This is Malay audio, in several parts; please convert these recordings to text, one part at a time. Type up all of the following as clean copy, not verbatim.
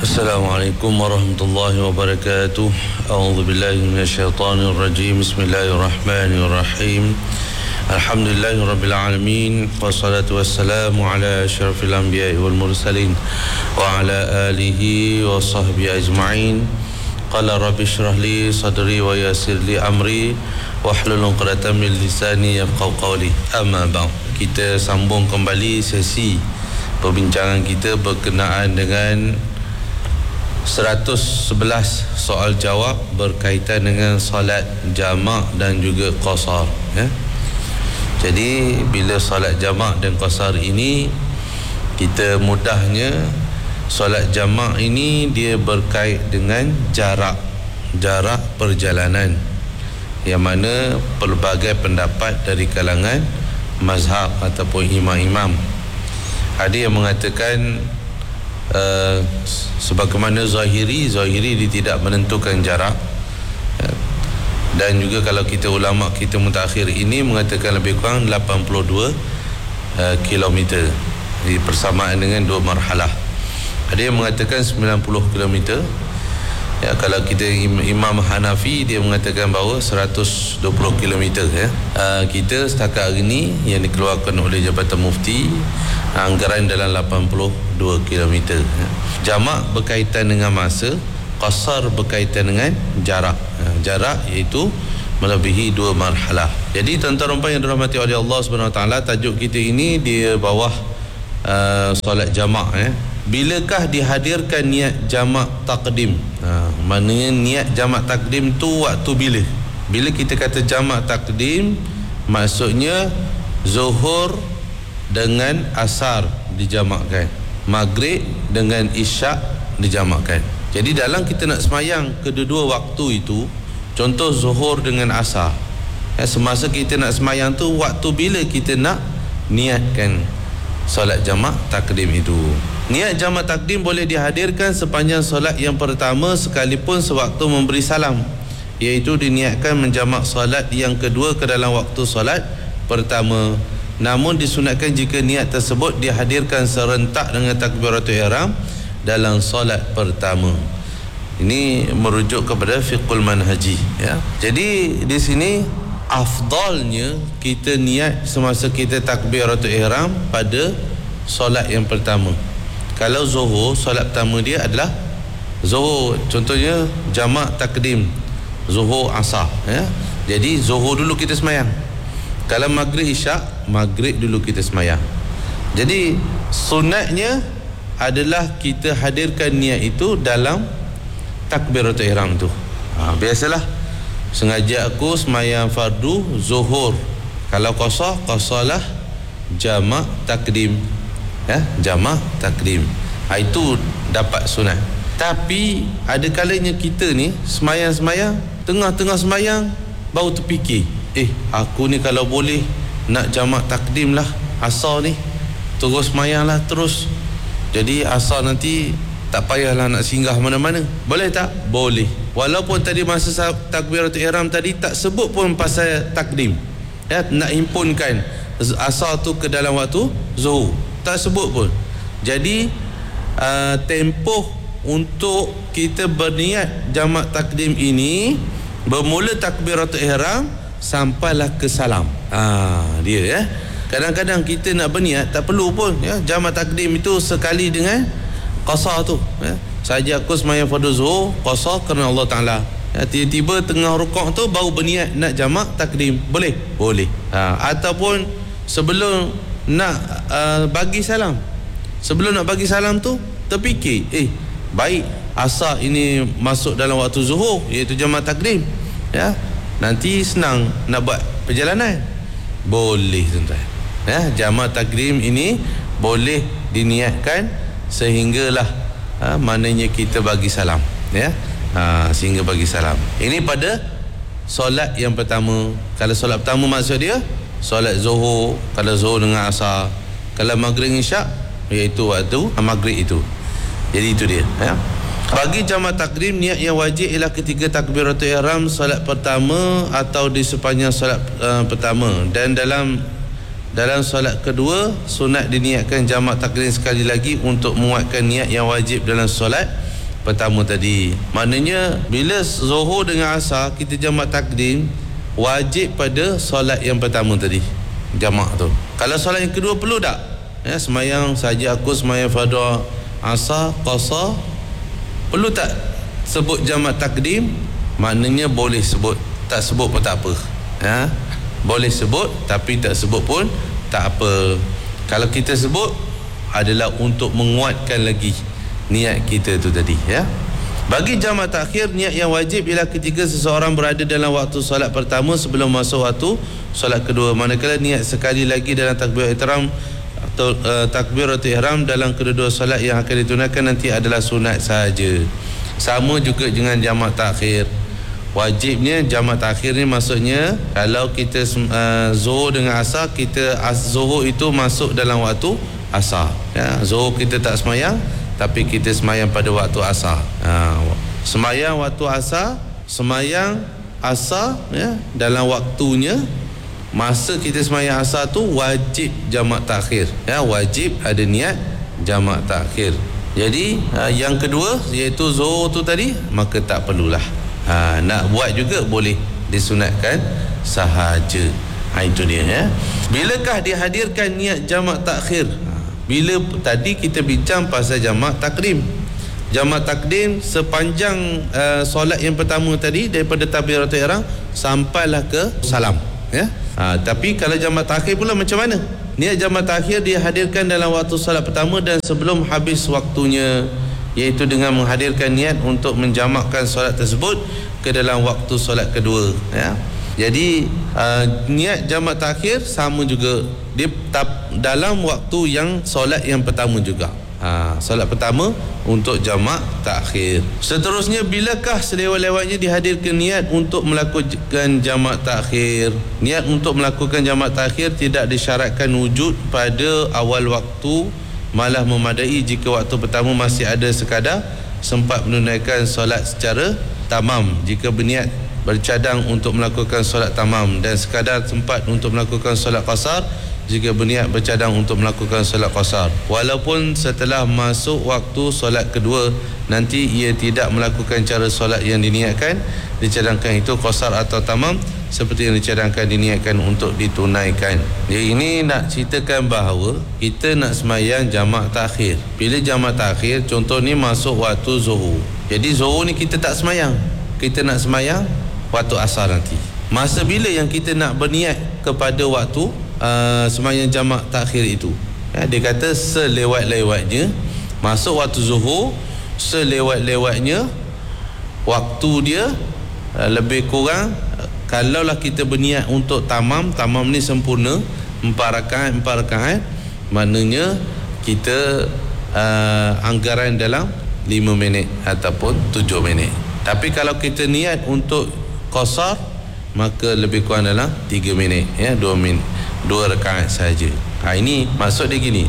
Assalamualaikum warahmatullahi wabarakatuh. A'udzu billahi minasyaitonir rajim. Bismillahirrahmanirrahim. Alhamdulillahirabbil alamin. Wassalatu wassalamu ala asyrafil anbiya'i wal mursalin wa ala alihi wa sahbihi ajma'in. Qala rabbi shrah li sadri wa yassir li amri wahlul 'uqdatam min lisani yafqahu qawli. Amma ba'd. Kita sambung kembali sesi perbincangan kita berkenaan dengan 111 soal jawab berkaitan dengan solat jamak dan juga qasar, ya. Jadi bila solat jamak dan qasar ini, kita mudahnya solat jamak ini dia berkait dengan jarak perjalanan, yang mana pelbagai pendapat dari kalangan mazhab ataupun imam-imam. Ada yang mengatakan sebagaimana Zahiri dia tidak menentukan jarak, dan juga kalau kita ulama kita mutakhir ini mengatakan lebih kurang 82 km, jadi persamaan dengan dua marhalah. Ada yang mengatakan 90 km, ya. Kalau kita Imam Hanafi, dia mengatakan bahawa 120 km, ya. Kita setakat hari ini yang dikeluarkan oleh Jabatan Mufti, anggaran dalam 82 km, ya. Jamak berkaitan dengan masa, qasar berkaitan dengan jarak. Jarak iaitu melebihi dua marhalah. Jadi tuan-tuan yang dirahmati oleh Allah Subhanahu Wa Taala, tajuk kita ini dia bawah solat jamak, ya. Bilakah dihadirkan niat jamak takdim? Maknanya niat jamak takdim tu waktu bila? Bila kita kata jamak takdim, maksudnya zuhur dengan asar dijamakkan, maghrib dengan isyak dijamakkan. Jadi dalam kita nak semayang kedua-dua waktu itu, contoh zuhur dengan asar, ya, semasa kita nak semayang tu, waktu bila kita nak niatkan solat jamak takdim itu. Niat jamak takdim boleh dihadirkan sepanjang solat yang pertama sekalipun sewaktu memberi salam, iaitu diniatkan menjamak solat yang kedua ke dalam waktu solat pertama. Namun disunatkan jika niat tersebut dihadirkan serentak dengan takbiratul ihram dalam solat pertama. Ini merujuk kepada fiqhul manhaji, ya. Jadi di sini afdalnya kita niat semasa kita takbiratul ihram pada solat yang pertama. Kalau zuhur, solat pertama dia adalah zuhur, contohnya jamak takdim zuhur asar, ya. Jadi zuhur dulu kita semayang. Kalau maghrib isyak, maghrib dulu kita semayang. Jadi sunatnya adalah kita hadirkan niat itu dalam takbiratul ihram tu. Biasalah sengaja aku semayang fardu zuhur, kalau qasar, qasarlah jamak takdim, ya, jamak takdim. Itu dapat sunat. Tapi ada kalanya kita ni semayang-semayang, tengah-tengah semayang baru terfikir, aku ni kalau boleh nak jamak takdim lah asar ni, terus semayang lah terus. Jadi asar nanti tak payahlah nak singgah mana-mana. Boleh tak? Boleh. Walaupun tadi masa takbiratul ihram tadi tak sebut pun pasal takdim, ya, nak himpunkan asar tu ke dalam waktu zuhur, tak sebut pun. Jadi tempoh untuk kita berniat jamak takdim ini bermula takbiratul ihram sampailah ke salam. Dia, ya. Kadang-kadang kita nak berniat tak perlu pun, ya, jamak takdim itu sekali dengan qasar tu, ya. Saja aku semayang fardu zuhur qasar kerana Allah Taala, ya, tiba-tiba tengah rukuk tu baru berniat nak jamak takdim, boleh? Boleh. Ataupun sebelum nak bagi salam, sebelum nak bagi salam tu terfikir, baik asar ini masuk dalam waktu zuhur, iaitu jamak takdim, ya, nanti senang nak buat perjalanan, boleh, tuan-tuan, ya. Jamak takdim ini boleh diniatkan sehinggalah maknanya kita bagi salam, ya, sehingga bagi salam. Ini pada solat yang pertama. Kalau solat pertama maksud dia solat zuhur, kalau zuhur dengan asar. Kalau maghrib isyak, iaitu waktu maghrib itu. Jadi itu dia, ya. Bagi jamak takdim, niat yang wajib ialah ketika takbiratul ihram solat pertama atau di sepanjang solat pertama, dan dalam solat kedua sunat diniatkan jamak takdim sekali lagi untuk menguatkan niat yang wajib dalam solat pertama tadi. Maknanya bila Zuhur dengan Asar kita jamak takdim, wajib pada solat yang pertama tadi, jamak tu. Kalau solat yang kedua perlu tak? Ya, semayang saja aku semayang fardu Asar qasar, perlu tak sebut jamak takdim? Maknanya boleh sebut, tak sebut pun tak apa. Ya, boleh sebut tapi tak sebut pun tak apa. Kalau kita sebut adalah untuk menguatkan lagi niat kita tu tadi, ya. Bagi jamak takhir, niat yang wajib ialah ketika seseorang berada dalam waktu solat pertama sebelum masuk waktu solat kedua. Manakala niat sekali lagi dalam takbiratul ihram atau takbiratul ihram dalam kedua-dua solat yang akan ditunaikan nanti adalah sunat sahaja. Sama juga dengan jamak takhir. Wajibnya jamak takhir ni maksudnya kalau kita Zuhur dengan Asar, kita Zuhur itu masuk dalam waktu Asar, ya. Zuhur kita tak semayang tapi kita semayang pada waktu Asar. Semayang waktu Asar, semayang Asar, ya, dalam waktunya. Masa kita semayang Asar tu wajib jamak takhir, ya, wajib ada niat jamak takhir. Jadi yang kedua iaitu Zuhur tu tadi, maka tak perlulah. Nak buat juga boleh, disunatkan sahaja. Itu dia, ya. Bilakah dihadirkan niat jamak takhir? Bila tadi kita bincang pasal jamak takdim. Jamak takdim sepanjang solat yang pertama tadi, daripada takbiratul ihram sampailah ke salam, ya. Tapi kalau jamak takhir pula macam mana? Niat jamak takhir dihadirkan dalam waktu solat pertama dan sebelum habis waktunya, iaitu dengan menghadirkan niat untuk menjamakkan solat tersebut ke dalam waktu solat kedua, ya. Jadi niat jamak takhir sama juga dia dalam waktu yang solat yang pertama juga. Solat pertama untuk jamak takhir. Seterusnya, bilakah selewat-lewatnya dihadirkan niat untuk melakukan jamak takhir? Niat untuk melakukan jamak takhir tidak disyaratkan wujud pada awal waktu, malah memadai jika waktu pertama masih ada sekadar sempat menunaikan solat secara tamam. Jika berniat bercadang untuk melakukan solat tamam, dan sekadar sempat untuk melakukan solat qasar jika berniat bercadang untuk melakukan solat qasar. Walaupun setelah masuk waktu solat kedua nanti ia tidak melakukan cara solat yang diniatkan, dicadangkan itu qasar atau tamam seperti yang dicadangkan diniatkan untuk ditunaikan. Jadi ini nak ceritakan bahawa kita nak semayang jamak takhir. Bila jamak takhir, contoh ni masuk waktu Zuhur. Jadi Zuhur ni kita tak semayang, kita nak semayang waktu Asar nanti. Masa bila yang kita nak berniat kepada waktu semayang jamak takhir itu, ya, dia kata selewat-lewatnya masuk waktu Zuhur, selewat-lewatnya waktu dia lebih kurang. Kalaulah kita berniat untuk tamam ni sempurna 4 rakaat, maknanya kita anggaran dalam 5 minit ataupun 7 minit. Tapi kalau kita niat untuk qasar, maka lebih kurang dalam 3 minit, ya, 2 rakaat saja. Ini maksud dia gini,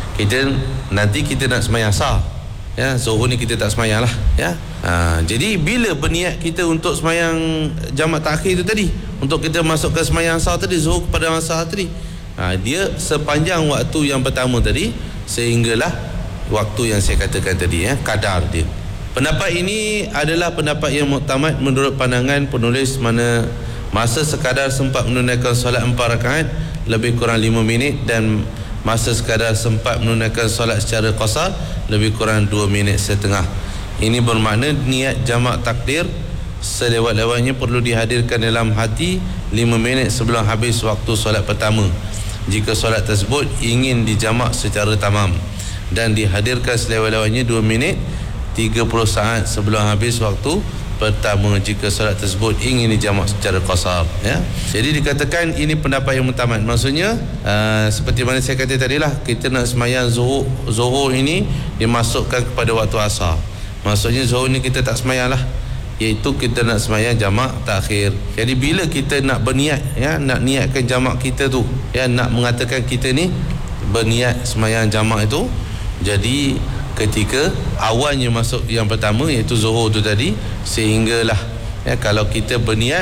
nanti kita nak semayang Asar, ya, Zuhur ni kita tak semayang lah, ya. Jadi bila berniat kita untuk semayang jamak takhir itu tadi, untuk kita masuk ke semayang Asar tadi, Zuhur kepada Asar tadi, dia sepanjang waktu yang pertama tadi sehinggalah waktu yang saya katakan tadi, ya, kadar dia. Pendapat ini adalah pendapat yang muktamad menurut pandangan penulis, mana masa sekadar sempat menunaikan solat 4 rakaat lebih kurang 5 minit, dan masa sekadar sempat menunaikan solat secara qasar lebih kurang 2 minit setengah. Ini bermakna niat jamak takdir selewat-lewatnya perlu dihadirkan dalam hati 5 minit sebelum habis waktu solat pertama, jika solat tersebut ingin dijamak secara tamam, dan dihadirkan selewat-lewatnya 2 minit 30 saat sebelum habis waktu pertama jika solat tersebut ingin dijamak secara qasar, ya. Jadi dikatakan ini pendapat yang muktamad. Maksudnya seperti mana saya kata tadilah, kita nak semayang Zuhur ini dimasukkan kepada waktu Asar. Maksudnya Zuhur ni kita tak semayang lah, iaitu kita nak semayang jamak takhir. Jadi bila kita nak berniat, ya, nak niatkan jamak kita tu, ya, nak mengatakan kita ni berniat semayang jamak itu, jadi ketika awalnya masuk yang pertama iaitu Zuhur tu tadi, sehinggalah, ya, kalau kita berniat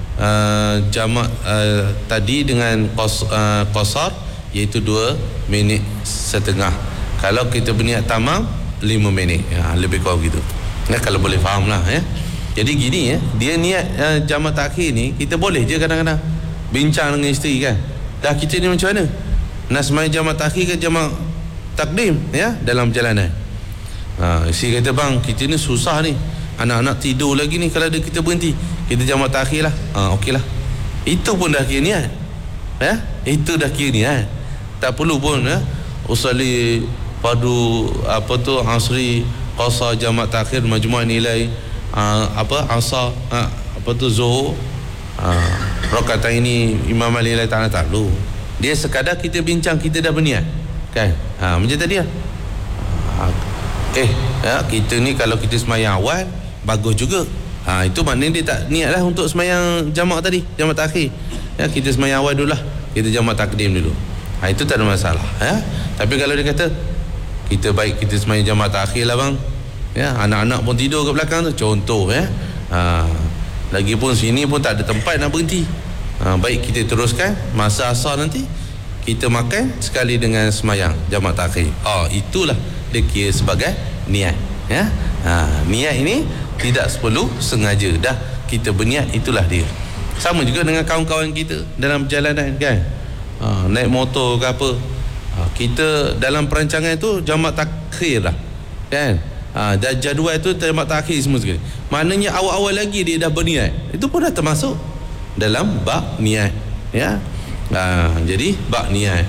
jamak tadi dengan qasar iaitu 2 minit setengah. Kalau kita berniat tamam 5 minit, ya, lebih kurang gitu. Kalau boleh faham lah ya. Jadi gini ya, dia niat jamak takhir ni, kita boleh je kadang-kadang bincang dengan isteri kan, dah kita ni macam mana nak sembahyang jamak takhir ke jamak takdim ya, dalam perjalanan. Isteri kata, bang kita ni susah ni, anak-anak tidur lagi ni, kalau ada kita berhenti, kita jamak takhir lah. Okey lah, itu pun dah kira niat ya, itu dah kira niat. Tak perlu pun ya, usali padu asri qasa jamak takhir majmu' nilai asar zuhur rakaat ini Imam Ali Ta'ala tak perlu. Dia sekadar kita bincang, kita dah berniat kan, macam tadi lah. Kita ni kalau kita semayang awal bagus juga, itu maknanya dia tak niat lah untuk semayang jamak tadi, jamak takhir ya. Kita semayang awal dulu lah, kita jamak takdim dulu, itu tak ada masalah ya. Tapi kalau dia kata kita baik kita semayang jamak takhir lah bang ya, anak-anak pun tidur ke belakang tu, contoh ya, lagipun sini pun tak ada tempat nak berhenti, baik kita teruskan masa asar nanti kita makan sekali dengan semayang jamak takhir. Itulah dia kira sebagai niat ya. Niat ini tidak perlu sengaja, dah kita berniat, itulah dia. Sama juga dengan kawan-kawan kita dalam perjalanan kan, naik motor ke apa, kita dalam perancangan tu jamak takhir lah kan, dan jadual tu jamak takhir semua sekali. Maknanya awal-awal lagi dia dah berniat, itu pun dah termasuk dalam bab niat ya. Jadi bab niat,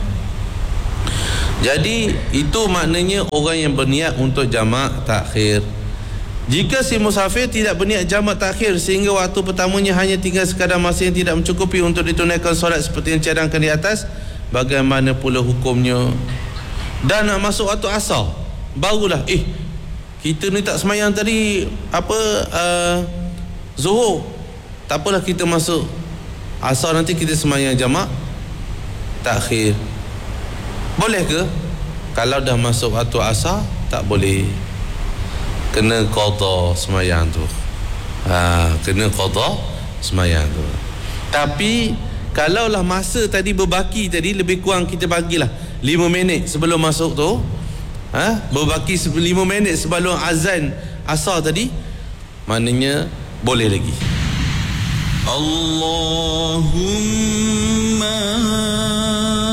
jadi itu maknanya orang yang berniat untuk jamak takhir. Jika si musafir tidak berniat jamak takhir sehingga waktu pertamanya hanya tinggal sekadar masa yang tidak mencukupi untuk ditunaikan solat seperti yang cadangkan di atas, bagaimana pula hukumnya? Dan nak masuk waktu asar, barulah kita ni tak semayang tadi zuhur, tak apalah kita masuk asar, nanti kita semayang jamak takhir. Boleh ke? Kalau dah masuk waktu asar tak boleh, kena qada semayang tu. Kena qada semayang tu. Tapi kalaulah masa tadi berbaki tadi, lebih kurang kita bagilah 5 minit sebelum masuk tu, berbaki 5 minit sebelum azan asar tadi, maknanya boleh lagi. Allahumma